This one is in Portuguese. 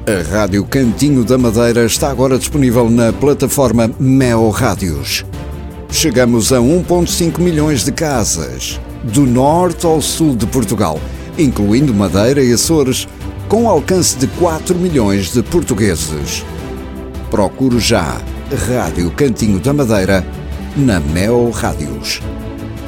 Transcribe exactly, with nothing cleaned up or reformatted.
A Rádio Cantinho da Madeira está agora disponível na plataforma Meo Rádios. Chegamos a um vírgula cinco milhões de casas, do norte ao sul de Portugal, incluindo Madeira e Açores, com alcance de quatro milhões de portugueses. Procure já Rádio Cantinho da Madeira na Meo Rádios.